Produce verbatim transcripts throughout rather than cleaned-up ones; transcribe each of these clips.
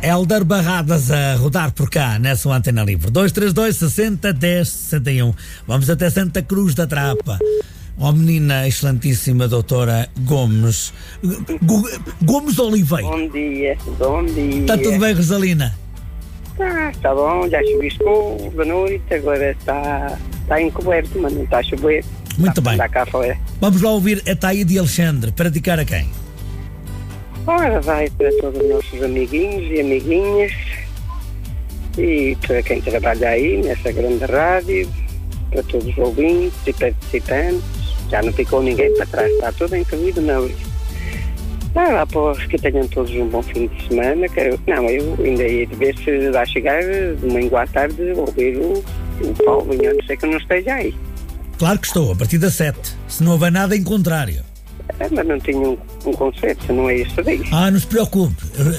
Hélder Barradas a rodar por cá nessa Antena Livre. dois três dois, sessenta, dez, sessenta e um. Vamos até Santa Cruz da Trapa. Ó, oh, menina excelentíssima doutora Gomes Gomes Oliveira. Bom dia, bom dia. Está tudo bem, Rosalina? Tá, está bom, já chuviscou da noite, agora está, está encoberto, mas não está a chover. Muito está, bem. Está cá fora. Vamos lá ouvir a Taíde Alexandre, para dedicar a quem? Ora, vai para todos os nossos amiguinhos e amiguinhas e para quem trabalha aí nessa grande rádio, para todos os ouvintes e participantes. Já não ficou ninguém para trás, está tudo incluído na luz. Ah, após que tenham todos um bom fim de semana. Que eu, não, eu ainda ia ver se vai chegar domingo à tarde ouvir o, o Paulo, a não ser que eu não esteja aí. Claro que estou, a partir das sete, se não houver nada em contrário. É, mas não tenho um, um concerto, não é isso daí. Ah, não se preocupe.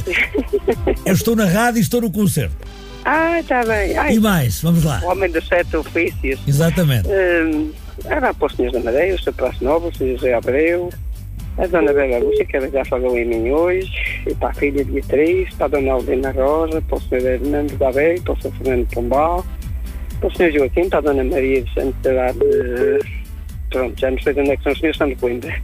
Eu estou na rádio e estou no concerto. Ah, está bem. Ai, e mais, vamos lá. O homem dos sete ofícios. Exatamente. Hum, era para os senhores da Madeira, o seu Praça Nova, o senhor José Abreu, a dona Bela Lúcia, que já falou em mim hoje, e para a filha Beatriz, para a dona Aldina Rosa, para o senhor Hernando da Beira, para o senhor Fernando Pombal, para o senhor Joaquim, para a dona Maria de Santidade, pronto, já não sei de onde é que são os senhores, estão de Coimbra.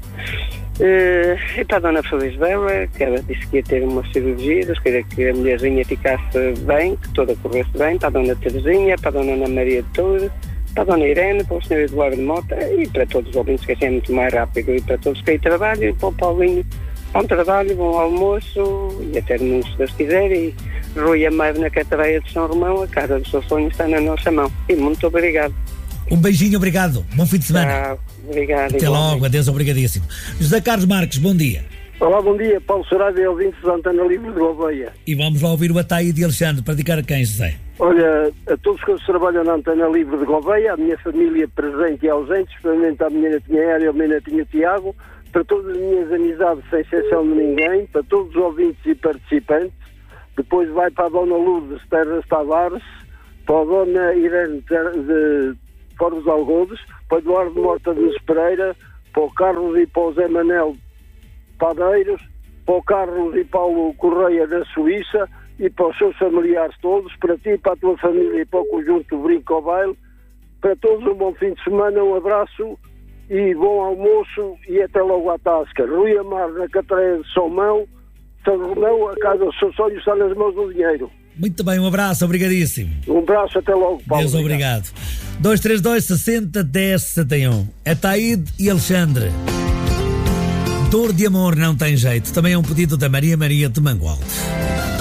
Uh, e para a dona Feliz Bela, que ela disse que ia ter uma cirurgia, Deus queria que a mulherzinha ficasse bem, que toda corresse bem, para a dona Terezinha, para a dona Ana Maria de Touro, para a dona Irene, para o senhor Eduardo Mota e para todos os ouvintes, que assim é muito mais rápido, e para todos que aí trabalham, e para o Paulinho, bom trabalho, bom almoço, e até no se Deus quiser, e Rui Amado na Cataraia de São Romão, a casa do seu sonho está na nossa mão. E muito obrigado. Um beijinho, obrigado. Bom fim de semana. Ah, obrigado. Até igualmente. Logo, adeus, obrigadíssimo. José Carlos Marques, bom dia. Olá, bom dia, Paulo Sorado e ouvintes da Antena Livre de Gouveia. E vamos lá ouvir o Ataí de Alexandre, para dedicar a quem, José? Olha, a todos que trabalham na Antena Livre de Gouveia, a minha família presente e ausente, especialmente a minha netinha Aérea e a minha netinha Tiago, para todas as minhas amizades, sem exceção de ninguém, para todos os ouvintes e participantes. Depois vai para a dona Lourdes Terras Tavares, para a dona Irene de Fora dos Algodos, para o Eduardo Morta de Pereira, para o Carlos e para o Zé Manel Padeiros, para o Carlos e Paulo Correia da Suíça e para os seus familiares todos, para ti, para a tua família e para o conjunto Brinco ao Baile, para todos um bom fim de semana, um abraço e bom almoço e até logo à tasca. Rui Amar na Cataraia de São Mão, São Romão, a casa dos seus sonhos está nas mãos do dinheiro. Muito bem, um abraço, obrigadíssimo. Um abraço, até logo, Paulo. Deus obrigado. dois três dois, sessenta, dez, sessenta e um. É Taíde e Alexandre. Dor de amor não tem jeito. Também é um pedido da Maria Maria de Mangualde.